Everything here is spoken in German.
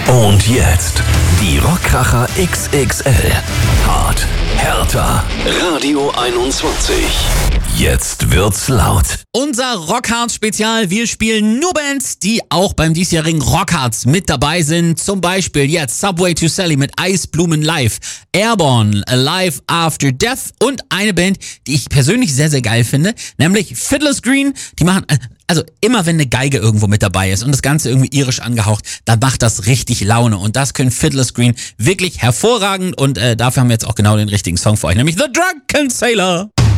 Und jetzt die Rockkracher XXL. Hart, härter. Radio 21. Jetzt wird's laut. Unser Rockharz-Spezial. Wir spielen nur Bands, die auch beim diesjährigen Rockharz mit dabei sind. Zum Beispiel jetzt Subway to Sally mit Eisblumen Live, Airborne, Alive After Death und eine Band, die ich persönlich sehr, sehr geil finde, nämlich Fiddler's Green. Die machen, also immer wenn eine Geige irgendwo mit dabei ist und das Ganze irgendwie irisch angehaucht, dann macht das richtig Laune. Und das können Fiddler's Green wirklich hervorragend. Und dafür haben wir jetzt auch genau den richtigen Song für euch, nämlich The Drunken Sailor.